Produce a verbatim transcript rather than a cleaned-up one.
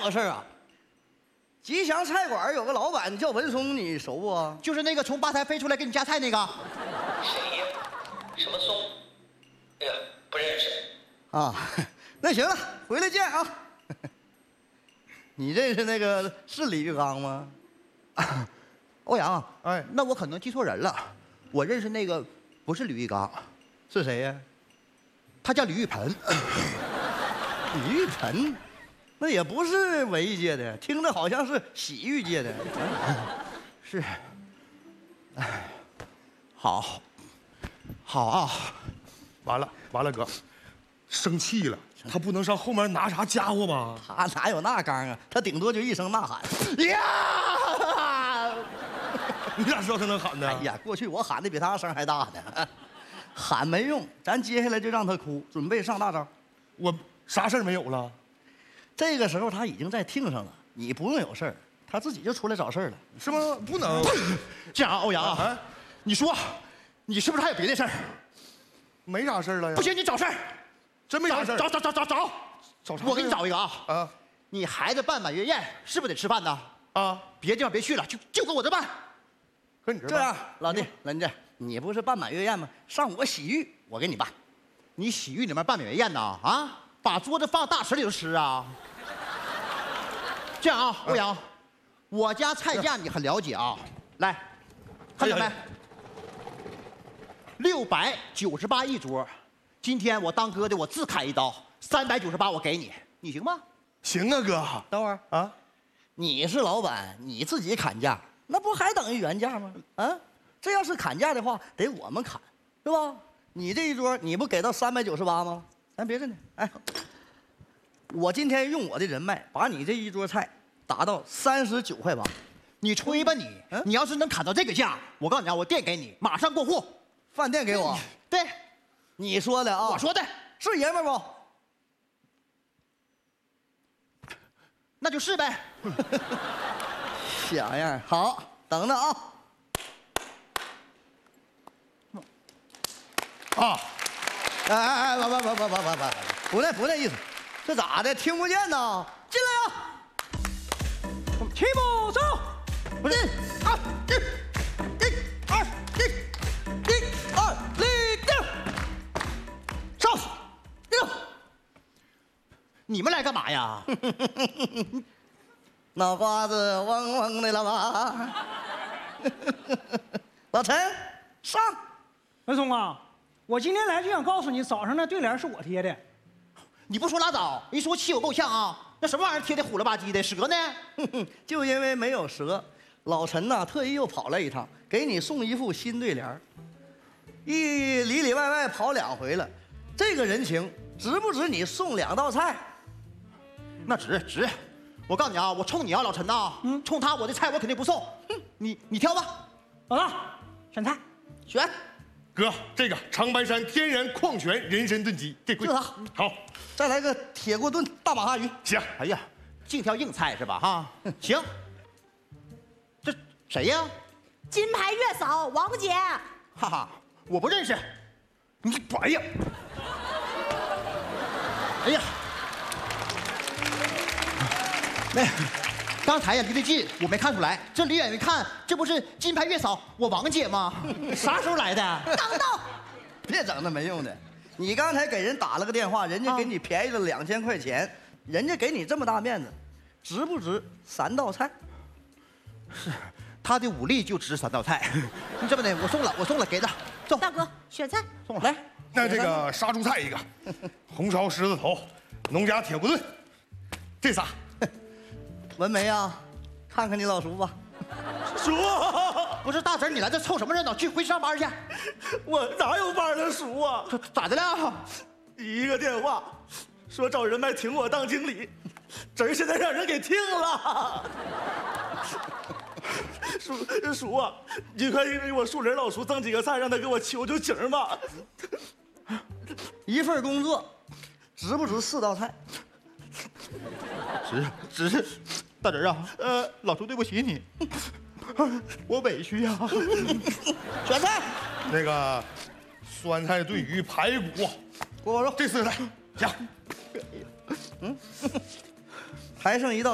个事儿啊。吉祥菜馆有个老板叫文松，你熟不啊？ 就是那个从吧台飞出来给你夹菜那个。 谁呀？什么松？哎呀，不认识。 啊，那行了，回来见啊。你认识那个是李玉刚吗？ 欧阳， 哎， 那我可能记错人了，我认识那个不是李玉刚， 是谁呀？ 他叫李玉盆。 李玉盆，那也不是文艺界的，听着好像是洗浴界的。 是，哎，好，好啊， 完了完了，哥，生气了，他不能上后面拿啥家伙吗？ 他哪有那刚啊？他顶多就一声呐喊。 呀！ 你咋知道他能喊呢？ 哎呀，过去我喊的比他声还大呢。喊没用，咱接下来就让他哭，准备上大招。 我啥事儿没有了。 这个时候他已经在听上了，你不用有事儿，他自己就出来找事儿了。 是吗？不能。 这样啊，欧阳啊， 啊你说，你是不是还有别的事儿？ 没啥事儿了呀。 不行，你找事儿， 真没啥事儿。 找找找找找， 找啥？ 我给你找一个啊。 啊你孩子办满月宴，是不是得吃饭呢？ 啊！ 别的地方别去了，就就搁我这办。 搁你这儿这样，老弟，人家你不是办满月宴吗？上我洗浴，我给你办。 你洗浴里面办满月宴呢？啊，把桌子放大池里头吃啊？这样啊，欧阳，我家菜价你很了解啊。来，看见没？六百九十八一桌，今天我当哥的，我自砍一刀，三百九十八我给你，你行吗？ 行啊，哥。 等会儿啊， 你是老板，你自己砍价，那不还等于原价吗？啊，这要是砍价的话，得我们砍，是吧？你这一桌你不给到三百九十八吗？咱别这呢，哎，我今天用我的人脉，把你这一桌菜打到三十九块八。 你吹吧你！ 嗯你要是能砍到这个价，我告诉你啊，我店给你，马上过户。 饭店给我， 对， 你说的啊？ 我说的， 是爷们儿不？ 那就是呗。 小样儿，好，等着啊。 啊， 哎哎哎，不不不不不不不，不那不那意思，这咋的？听不见呢？进来啊！齐步走，不是啊，一、一、二、一、一、二、立定，上，定。 你们来干嘛呀？ 脑瓜子嗡嗡的了吧？老陈，上。 文松啊，我今天来就想告诉你，早上那对联是我贴的。 你不说拉倒，一说气我够呛啊！那什么玩意儿贴的虎了吧唧的？蛇呢？ 就因为没有蛇，老陈呐、特意又跑来一趟，给你送一副新对联儿。一里里外外跑两回了，这个人情值不值你送两道菜？ 那值值。我告诉你啊，我冲你啊，老陈呐、嗯，冲他我的菜我肯定不送。哼，你你挑吧。 老大，选菜。 选。 哥，这个长白山天然矿泉人参炖鸡，这贵。 就它好， 再来个铁锅炖大马哈鱼。 行。 哎呀，净挑硬菜是吧？哈，行。这谁呀？ 金牌月嫂王姐。 哈哈，我不认识。 你哎呀， 哎呀，那刚才呀离得近，我没看出来。这离远一看，这不是金牌月嫂我王姐吗？啥时候来的？ 等等， 别整那没用的。你刚才给人打了个电话，人家给你便宜了两千块钱，人家给你这么大面子，值不值三道菜？ 是，他的武力就值三道菜。你这么的，我送了，我送了，给他。走， 大哥选菜。 送了。来， 那这个杀猪菜一个，红烧狮子头，农家铁锅炖，这仨。 文梅啊，看看你老叔吧。 叔，不是大侄儿，你来这凑什么热闹？去回去上班去。 我哪有班呢，叔啊？ 这咋的了？ 一个电话，说找人脉请我当经理，侄儿现在让人给听了。叔叔啊，你快给我树林老叔赠几个菜，让他给我求求情吧。 一份工作，值不值四道菜？ 值值，大侄儿啊，呃，老叔对不起你，我委屈呀、啊。 选菜， 那个酸菜炖鱼、排骨、 锅包肉， 这四个菜，行。 嗯，还剩一道。